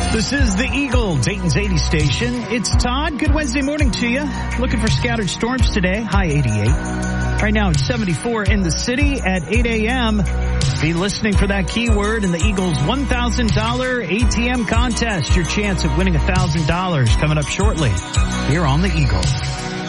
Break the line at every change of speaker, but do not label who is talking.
This is the Eagle, Dayton's 80 station. It's Todd. Good Wednesday morning to you. Looking for scattered storms today. High 88. Right now it's 74 in the city at 8 a.m. Be listening for that keyword in the Eagles $1,000 ATM contest. Your chance of winning $1,000 coming up shortly here on the Eagle.